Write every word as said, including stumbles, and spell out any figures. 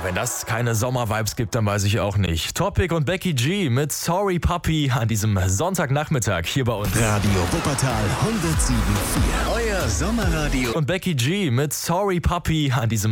Ja, wenn das keine Sommer-Vibes gibt, dann weiß ich auch nicht. Topic und Becky G mit Sorry Puppy an diesem Sonntagnachmittag hier bei uns. Radio Wuppertal hundertsieben Komma vier. Euer Sommerradio. Und Becky G mit Sorry Puppy an diesem